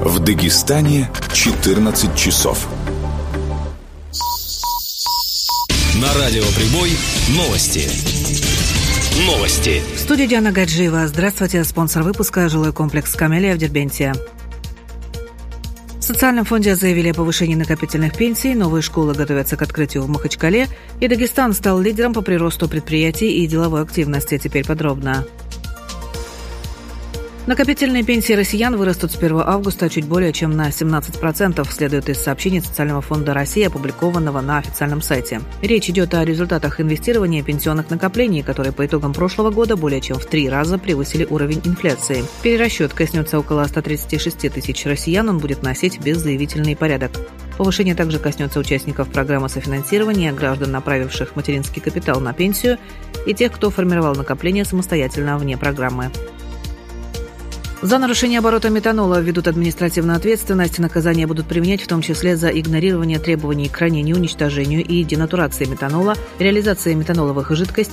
В Дагестане 14 часов. На радио «Прибой» новости. В студии Диана Гаджиева. Здравствуйте. Спонсор выпуска – жилой комплекс «Камелия» в Дербенте. В Социальном фонде заявили о повышении накопительных пенсий, новые школы готовятся к открытию в Махачкале, и Дагестан стал лидером по приросту предприятий и деловой активности. Теперь подробно. Накопительные пенсии россиян вырастут с 1 августа чуть более чем на 17%, следует из сообщений Социального фонда России, опубликованного на официальном сайте. Речь идет о результатах инвестирования пенсионных накоплений, которые по итогам прошлого года более чем в 3 раза превысили уровень инфляции. Перерасчет коснется около 136 тысяч россиян, он будет носить беззаявительный порядок. Повышение также коснется участников программы софинансирования, граждан, направивших материнский капитал на пенсию, и тех, кто формировал накопления самостоятельно вне программы. За нарушение оборота метанола введут административную ответственность. Наказания будут применять в том числе за игнорирование требований к хранению, уничтожению и денатурации метанола, реализации метаноловых жидкостей,